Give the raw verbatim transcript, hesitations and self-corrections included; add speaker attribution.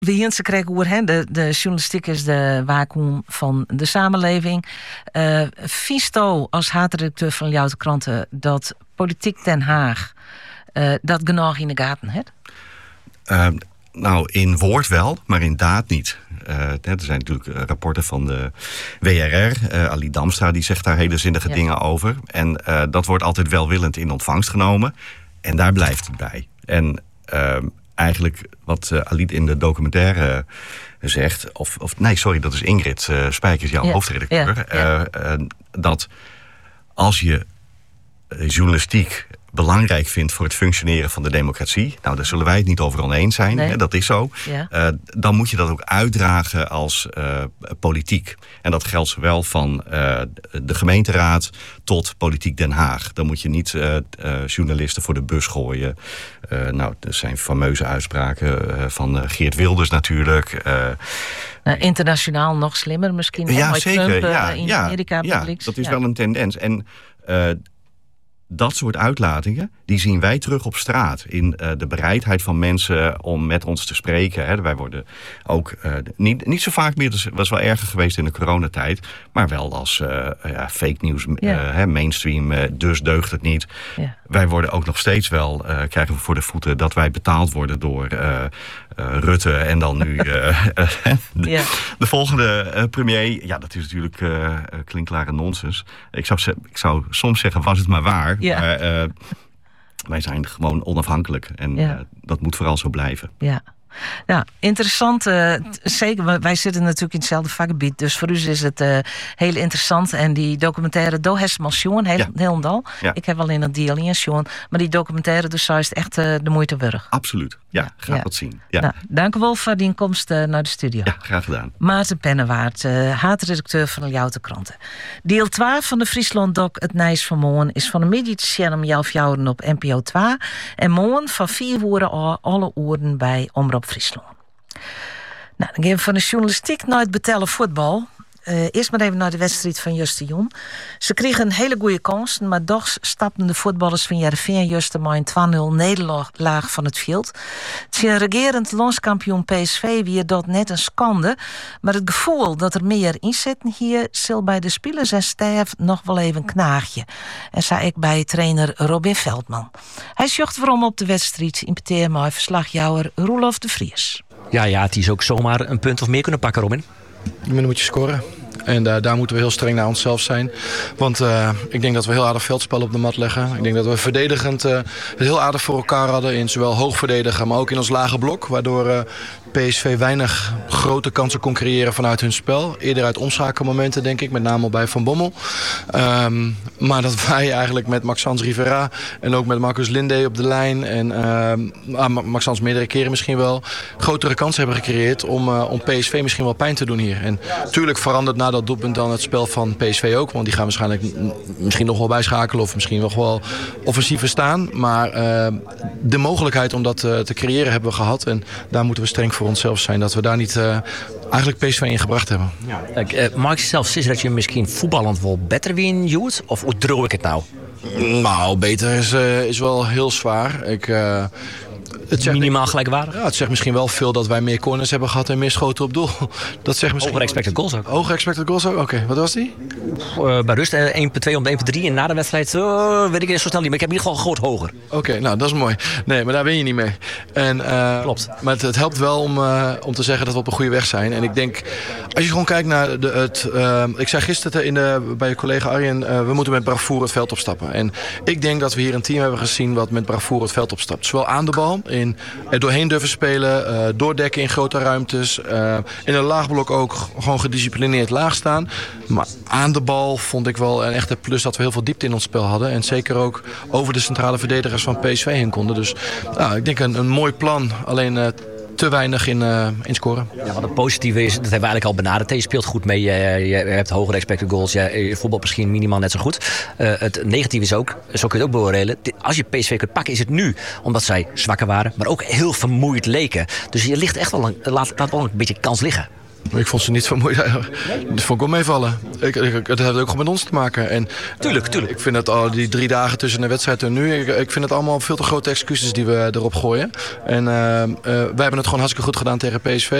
Speaker 1: We hier ze krijgen hoe hè, de, de journalistiek is de waakhond van de samenleving. Uh, Visto als hoofdredacteur van Ljouwte Kranten dat politiek Den Haag uh, dat genoeg in de gaten heeft?
Speaker 2: Uh, nou, in woord wel, maar in daad niet. Uh, er zijn natuurlijk rapporten van de W R R. Uh, Ali Damstra die zegt daar hele zinnige ja. dingen over. En uh, dat wordt altijd welwillend in ontvangst genomen. En daar blijft het bij. En uh, eigenlijk wat uh, Ali in de documentaire zegt... Of, of nee, sorry, dat is Ingrid uh, Spijkers, jouw ja. hoofdredacteur. Ja. Ja. Uh, uh, dat als je uh, journalistiek belangrijk vindt voor het functioneren van de democratie... nou, daar zullen wij het niet over oneens zijn, nee. hè, dat is zo... Ja. Uh, dan moet je dat ook uitdragen als uh, politiek. En dat geldt zowel van uh, de gemeenteraad tot politiek Den Haag. Dan moet je niet uh, uh, journalisten voor de bus gooien. Uh, nou, er zijn fameuze uitspraken uh, van uh, Geert Wilders natuurlijk... Uh,
Speaker 1: Uh, internationaal nog slimmer misschien.
Speaker 2: Ja, zeker.
Speaker 1: Trump, uh,
Speaker 2: ja,
Speaker 1: in
Speaker 2: ja,
Speaker 1: Amerika
Speaker 2: ja,
Speaker 1: publieks.
Speaker 2: dat is
Speaker 1: ja.
Speaker 2: wel een tendens. En uh, dat soort uitlatingen, die zien wij terug op straat. In uh, de bereidheid van mensen om met ons te spreken. Hè. Wij worden ook uh, niet, niet zo vaak meer, dat was wel erger geweest in de coronatijd, maar wel als uh, ja, fake news, ja. uh, hè, mainstream, uh, dus deugt het niet. Ja. Wij worden ook nog steeds wel, uh, krijgen we voor de voeten dat wij betaald worden door uh, uh, Rutte en dan nu uh, uh, de, ja. de volgende uh, premier. Ja, dat is natuurlijk uh, klinkklare nonsens. Ik zou, ik zou soms zeggen, was het maar waar. Ja. Maar uh, wij zijn gewoon onafhankelijk. En ja. uh, dat moet vooral zo blijven.
Speaker 1: Ja. Ja, interessant. Uh, zeker, wij zitten natuurlijk in hetzelfde vakgebied. Dus voor u is het uh, heel interessant. En die documentaire, Do Hesmal Sjoen, heel, ja. helemaal. Ja. Ik heb wel in het deel in Sjoen. Maar die documentaire, dus is het echt uh, de moeite waard.
Speaker 2: Absoluut. Ja, ja. Ga ja. dat zien. Ja.
Speaker 1: Nou, dank u wel voor die komst uh, naar de studio.
Speaker 2: Ja, graag gedaan.
Speaker 1: Maarten Pennewaard, uh, hoofdredacteur van de Ljouwte Kranten. Deel twee van de Friesland Doc, Het Nijs van Moon, is van de middag half jaren op N P O twee. En Moon van vier woorden al alle oren bij Omroep Friesland. Nou, dan gaan we van de journalistiek naar het betellen voetbal. Uh, eerst maar even naar de wedstrijd van Juste Jong. Ze kregen een hele goede kans, maar toch stapten de voetballers van Heerenveen Juste maar een twee nul nederlaag van het veld. Het regerend landskampioen P S V weer dat net een schande, maar het gevoel dat er meer in zit hier zal bij de spelers en staf nog wel even knaagje. En zei ik bij trainer Robin Veldman. Hij zocht waarom op de wedstrijd in Peteer maar verslagjouwer Roelof de Vries.
Speaker 3: Ja, ja, het is ook zomaar een punt of meer kunnen pakken, Robin.
Speaker 4: Dan moet je scoren. En uh, daar moeten we heel streng naar onszelf zijn. Want uh, ik denk dat we heel aardig veldspel op de mat leggen. Ik denk dat we verdedigend uh, het heel aardig voor elkaar hadden. In zowel hoog verdedigen, maar ook in ons lage blok. Waardoor uh, P S V weinig grote kansen kon creëren vanuit hun spel. Eerder uit omschakelmomenten, denk ik. Met name bij Van Bommel. Um, maar dat wij eigenlijk met Maxence Rivera en ook met Marcus Linde op de lijn. En uh, Maxence meerdere keren misschien wel. Grotere kansen hebben gecreëerd om, uh, om P S V misschien wel pijn te doen hier. En natuurlijk verandert na dat doelpunt dan het spel van P S V ook. Want die gaan waarschijnlijk misschien nog wel bijschakelen. Of misschien nog wel offensiever staan. Maar uh, de mogelijkheid om dat uh, te creëren hebben we gehad. En daar moeten we streng voor onszelf zijn. Dat we daar niet uh, eigenlijk P S V in gebracht hebben.
Speaker 3: Ja. Uh, mag je zelf zeggen dat je misschien voetballend wel beter win Joet? Of hoe droog ik het nou?
Speaker 4: Nou, beter is, uh, is wel heel zwaar. Ik... Uh, Het zegt,
Speaker 3: minimaal gelijkwaardig?
Speaker 4: Ja, het zegt misschien wel veel dat wij meer corners hebben gehad en meer schoten op doel. Dat zegt misschien
Speaker 3: Hoger expected goals ook.
Speaker 4: Hoger expected goals ook? Oké, okay. Wat was die?
Speaker 3: Uh, bij rust één per twee om één per drie en na de wedstrijd uh, weet ik niet zo snel niet, maar ik heb in ieder geval groot hoger.
Speaker 4: Oké, okay, nou dat is mooi. Nee, maar daar win je niet mee. En, uh,
Speaker 3: Klopt.
Speaker 4: Maar het, het helpt wel om, uh, om te zeggen dat we op een goede weg zijn. En ik denk, als je gewoon kijkt naar de, het... Uh, ik zei gisteren in de, bij je collega Arjen, uh, we moeten met bravoure het veld opstappen. En ik denk dat we hier een team hebben gezien wat met bravoure het veld opstapt. Zowel aan de bal, in, er doorheen durven spelen, uh, doordekken in grote ruimtes. Uh, in een laagblok ook gewoon gedisciplineerd laag staan. Maar aan de bal vond ik wel een echte plus dat we heel veel diepte in ons spel hadden. En zeker ook over de centrale verdedigers van P S V heen konden. Dus nou, ik denk een, een mooi plan. Alleen uh, te weinig in, uh, in scoren.
Speaker 3: Ja, wat het positieve is, dat hebben we eigenlijk al benaderd. Je speelt goed mee, je, je hebt hogere expected goals. Je, je voetbal misschien minimaal net zo goed. Uh, het negatieve is ook, zo kun je het ook beoordelen. Als je P S V kunt pakken, is het nu omdat zij zwakker waren, maar ook heel vermoeid leken. Dus je ligt echt wel een, laat, laat wel een beetje kans liggen.
Speaker 4: Ik vond ze niet vermoeid. Dat vond ik wel meevallen. Ik, ik, het heeft ook gewoon met ons te maken. En,
Speaker 3: tuurlijk, tuurlijk.
Speaker 4: Uh, ik vind dat al die drie dagen tussen de wedstrijd en nu... Ik, ik vind het allemaal veel te grote excuses die we erop gooien. En uh, uh, wij hebben het gewoon hartstikke goed gedaan tegen P S V.